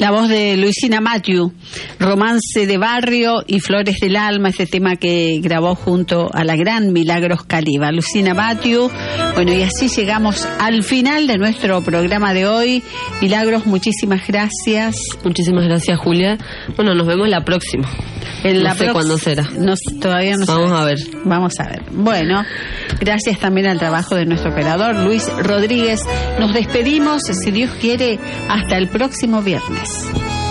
La voz de Luisina Mathieu, Romance de Barrio y Flores del Alma, este tema que grabó junto a la gran Milagros Caliba. Luisina Mathieu. Bueno, y así llegamos al final de nuestro programa de hoy. Milagros, muchísimas gracias. Muchísimas gracias, Julia. Bueno, nos vemos la próxima. No sé cuándo será. Todavía no sé. Vamos a ver. Vamos a ver. Bueno, gracias también al trabajo de nuestro operador, Luis Rodríguez. Nos despedimos, si Dios quiere, hasta el próximo viernes.